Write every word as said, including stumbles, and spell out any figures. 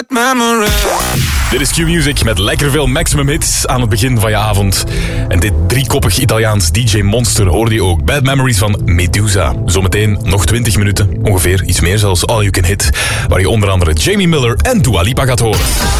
Dit is Q-Music met lekker veel maximum hits aan het begin van je avond. En dit driekoppig Italiaans D J-monster hoorde je ook. Bad Memories van Medusa. Zometeen nog twintig minuten, ongeveer iets meer zelfs, All You Can Hit. Waar je onder andere Jamie Miller en Dua Lipa gaat horen.